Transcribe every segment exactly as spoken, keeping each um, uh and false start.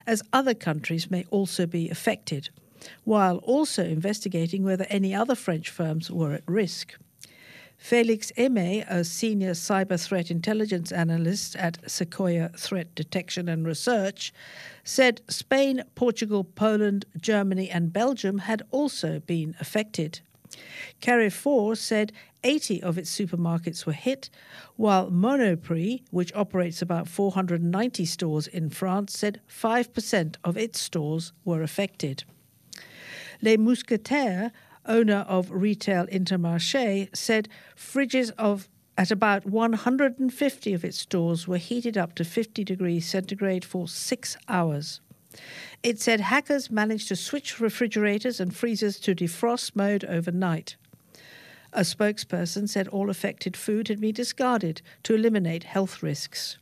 as other countries may also be affected, while also investigating whether any other French firms were at risk. Félix Aimé, a senior cyber threat intelligence analyst at Sequoia Threat Detection and Research, said Spain, Portugal, Poland, Germany and Belgium had also been affected. Carrefour said eighty of its supermarkets were hit, while Monoprix, which operates about four hundred ninety stores in France, said five percent of its stores were affected. Les Mousquetaires, owner of retail Intermarché, said fridges of at about one hundred fifty of its stores were heated up to fifty degrees centigrade for six hours. It said hackers managed to switch refrigerators and freezers to defrost mode overnight. A spokesperson said all affected food had been discarded to eliminate health risks.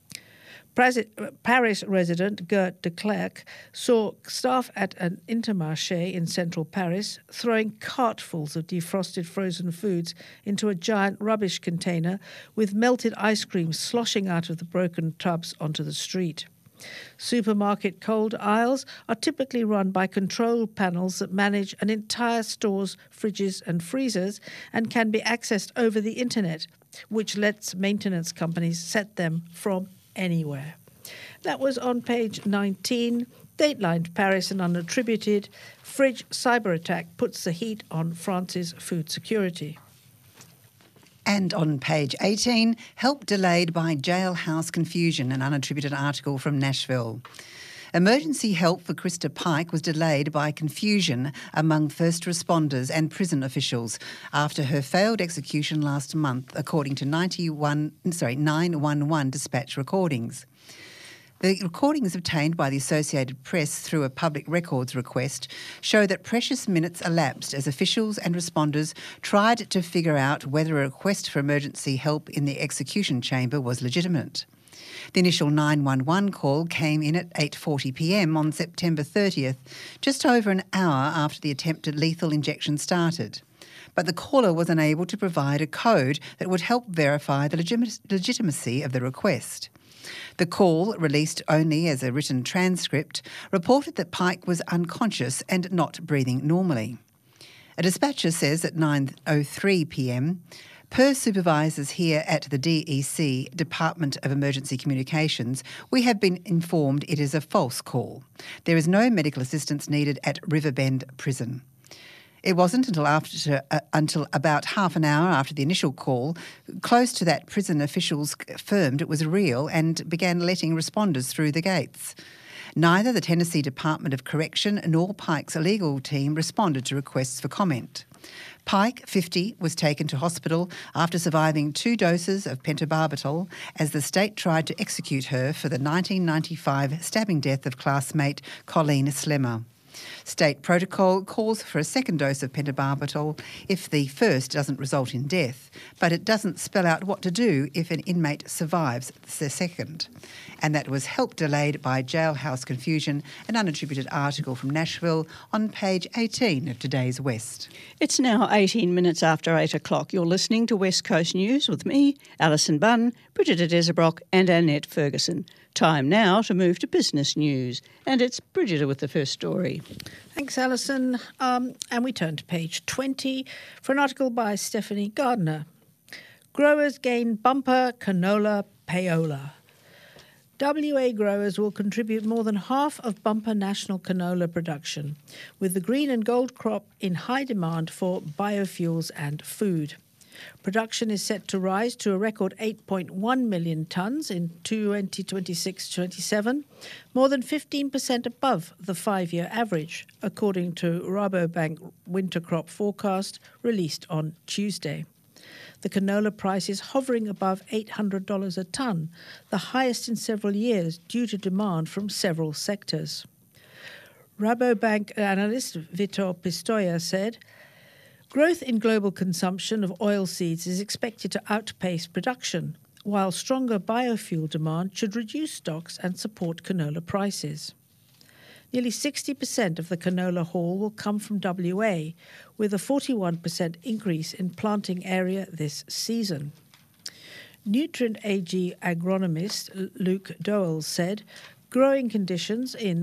Paris resident Gert de Klerk saw staff at an Intermarché in central Paris throwing cartfuls of defrosted frozen foods into a giant rubbish container with melted ice cream sloshing out of the broken tubs onto the street. Supermarket cold aisles are typically run by control panels that manage an entire store's fridges and freezers and can be accessed over the internet, which lets maintenance companies set them from anywhere. That was on page nineteen. Dateline Paris and unattributed. Fridge cyber attack puts the heat on France's food security. And on page eighteen, help delayed by jailhouse confusion, an unattributed article from Nashville. Emergency help for Krista Pike was delayed by confusion among first responders and prison officials after her failed execution last month, according to ninety-one, sorry, nine one one dispatch recordings. The recordings obtained by the Associated Press through a public records request show that precious minutes elapsed as officials and responders tried to figure out whether a request for emergency help in the execution chamber was legitimate. The initial nine one one call came in at eight forty p m on September thirtieth, just over an hour after the attempted lethal injection started. But the caller was unable to provide a code that would help verify the legit- legitimacy of the request. The call, released only as a written transcript, reported that Pike was unconscious and not breathing normally. A dispatcher says at nine oh three p m, per supervisors here at the D E C, Department of Emergency Communications, we have been informed it is a false call. There is no medical assistance needed at Riverbend Prison. It wasn't until after uh, until about half an hour after the initial call, close to that, prison officials affirmed it was real and began letting responders through the gates. Neither the Tennessee Department of Correction nor Pike's legal team responded to requests for comment. Pike, fifty, was taken to hospital after surviving two doses of pentobarbital as the state tried to execute her for the nineteen ninety-five stabbing death of classmate Colleen Slemmer. State protocol calls for a second dose of pentobarbital if the first doesn't result in death, but it doesn't spell out what to do if an inmate survives the second. And that was help delayed by jailhouse confusion, an unattributed article from Nashville on page eighteen of today's West. It's now eighteen minutes after eight o'clock. You're listening to West Coast News with me, Alison Bunn, Bridget Desebrock and Annette Ferguson. Time now to move to business news. And it's Bridget with the first story. Thanks, Alison. Um, and we turn to page twenty for an article by Stephanie Gardner. Growers gain bumper canola payola. W A growers will contribute more than half of bumper national canola production, with the green and gold crop in high demand for biofuels and food. Production is set to rise to a record eight point one million tonnes in twenty twenty-six twenty-seven, more than fifteen percent above the five-year average, according to Rabobank winter crop forecast released on Tuesday. The canola price is hovering above eight hundred dollars a tonne, the highest in several years due to demand from several sectors. Rabobank analyst Vitor Pistoia said, growth in global consumption of oilseeds is expected to outpace production, while stronger biofuel demand should reduce stocks and support canola prices. Nearly sixty percent of the canola haul will come from W A, with a forty-one percent increase in planting area this season. Nutrient A G agronomist Luke Doyle said, growing conditions in